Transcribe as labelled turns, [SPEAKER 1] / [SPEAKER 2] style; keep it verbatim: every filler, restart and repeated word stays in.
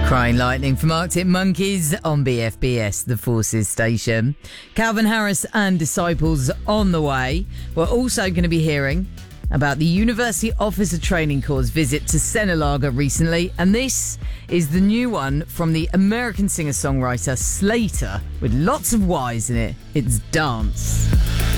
[SPEAKER 1] Crying Lightning from Arctic Monkeys on B F B S, the Forces station. Calvin Harris and Disciples on the way. We're also going to be hearing about the University Officer Training Corps' visit to Senalaga recently, and this is the new one from the American singer-songwriter Slater with lots of Y's in it. It's Dance.